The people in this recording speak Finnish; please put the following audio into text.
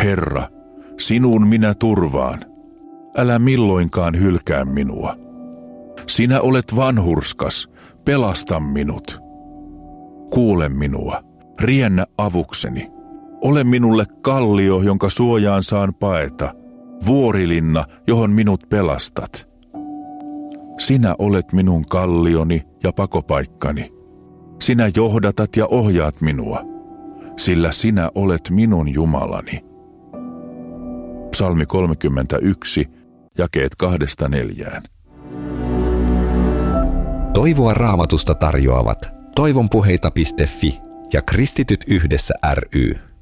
Herra, sinuun minä turvaan. Älä milloinkaan hylkää minua. Sinä olet vanhurskas, pelasta minut. Kuule minua, riennä avukseni. Ole minulle kallio, jonka suojaan saan paeta, vuorilinna, johon minut pelastat. Sinä olet minun kallioni ja pakopaikkani. Sinä johdatat ja ohjaat minua, sillä sinä olet minun Jumalani. Psalmi 31, jakeet 2-4. Toivoa Raamatusta tarjoavat toivonpuheita.fi ja Kristityt yhdessä ry.